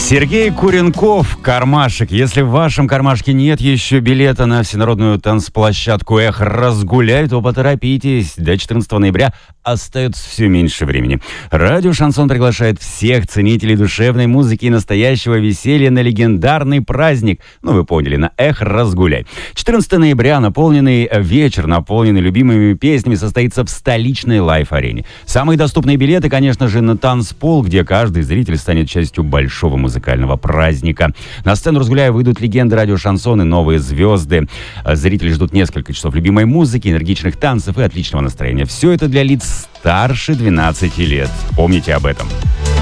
Сергей Куренков, «Кармашек». Если в вашем кармашке нет еще билета на всенародную танцплощадку «Эх, разгуляй», то поторопитесь. До 14 ноября остается все меньше времени. Радио «Шансон» приглашает всех ценителей душевной музыки и настоящего веселья на легендарный праздник. Вы поняли, на «Эх, разгуляй». 14 ноября наполненный вечер, наполненный любимыми песнями, состоится в столичной лайв-арене. Самые доступные билеты, конечно же, на танцпол, где каждый зритель станет частью большого музыкального праздника. На сцену «Разгуляя» выйдут легенды радио «Шансон» и новые звезды. Зрители ждут несколько часов любимой музыки, энергичных танцев и отличного настроения. Все это для лиц старше 12 лет. Помните об этом.